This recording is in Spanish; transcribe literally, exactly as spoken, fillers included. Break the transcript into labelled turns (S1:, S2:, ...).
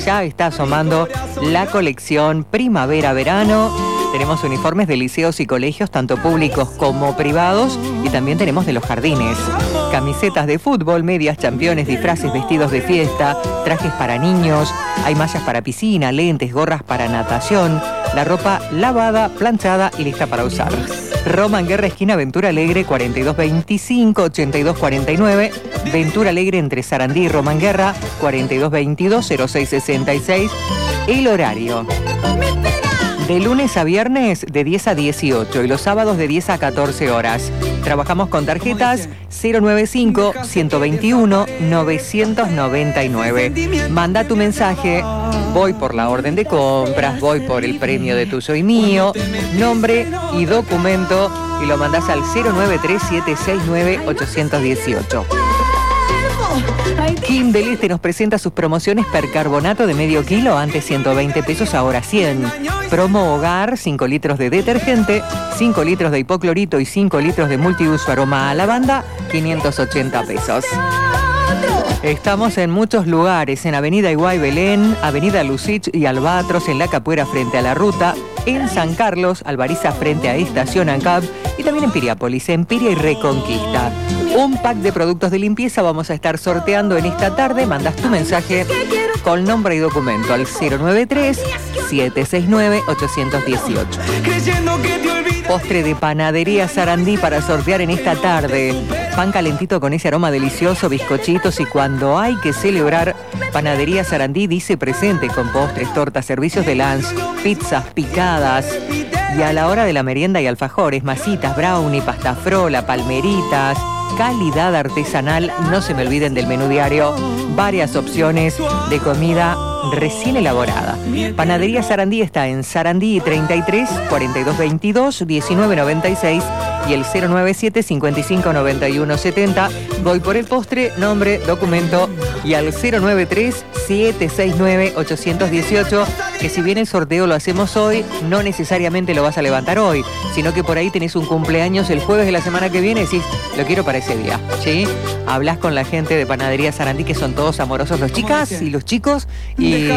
S1: ya está asomando la colección primavera-verano. Tenemos uniformes de liceos y colegios, tanto públicos como privados, y también tenemos de los jardines. Camisetas de fútbol, medias, championes, disfraces, vestidos de fiesta, trajes para niños, hay mallas para piscina, lentes, gorras para natación, la ropa lavada, planchada y lista para usar. Román Guerra, esquina Ventura Alegre, cuarenta y dos veinticinco, ochenta y dos cuarenta y nueve. Ventura Alegre entre Sarandí y Román Guerra, cuarenta y dos veintidós, cero seis sesenta y seis. El horario: de lunes a viernes de diez a dieciocho y los sábados de diez a catorce horas. Trabajamos con tarjetas cero noventa y cinco, ciento veintiuno, novecientos noventa y nueve. Manda tu mensaje, voy por la orden de compras, voy por el premio de tuyo y mío, nombre y documento, y lo mandás al cero nueve tres siete seis nueve ocho uno ocho. Kim del Este nos presenta sus promociones: percarbonato de medio kilo, antes ciento veinte pesos, ahora cien. Promo hogar, cinco litros de detergente, cinco litros de hipoclorito y cinco litros de multiuso aroma a lavanda, quinientos ochenta pesos. Estamos en muchos lugares: en Avenida Iguay Belén, Avenida Lucich y Albatros, en La Capuera frente a la ruta, en San Carlos, Alvariza frente a Estación ANCAP, y también en Piriápolis, en Piria y Reconquista. Un pack de productos de limpieza vamos a estar sorteando en esta tarde. Mandas tu mensaje con nombre y documento al cero nueve tres siete seis nueve ocho uno ocho. Postre de Panadería Sarandí para sortear en esta tarde. Pan calentito con ese aroma delicioso, bizcochitos, y cuando hay que celebrar, Panadería Sarandí dice presente con postres, tortas, servicios de lunch, pizzas picadas. Y a la hora de la merienda y alfajores, masitas, brownie, pasta frola, palmeritas, calidad artesanal. No se me olviden del menú diario, varias opciones de comida recién elaborada. Panadería Sarandí está en Sarandí treinta y tres, cuarenta y dos veintidós, diecinueve noventa y seis y el cero nueve siete cincuenta y cinco noventa y uno setenta. Voy por el postre, nombre, documento, y al cero nueve tres siete seis nueve ocho uno ocho, que si bien el sorteo lo hacemos hoy, no necesariamente lo vas a levantar hoy, sino que por ahí tenés un cumpleaños el jueves de la semana que viene y decís, lo quiero para ese día, ¿sí? Hablas con la gente de Panadería Sarandí, que son todos amorosos, los chicas y los chicos, y